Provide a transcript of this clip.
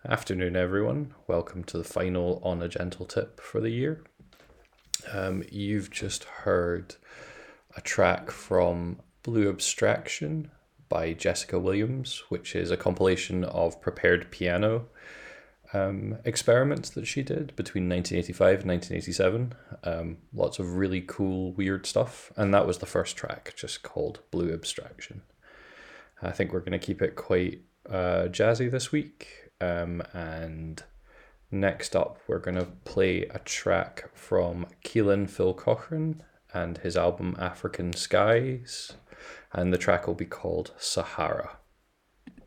Afternoon, everyone. Welcome to the final On a Gentle Tip for the year. You've just heard a track from Blue Abstraction by Jessica Williams, which is a compilation of prepared piano experiments that she did between 1985 and 1987. Lots of really cool, weird stuff. And that was the first track, just called Blue Abstraction. I think we're going to keep it quite jazzy this week. And next up, we're going to play a track from Keelan Phil Cochran and his album African Skies. And the track will be called Sahara.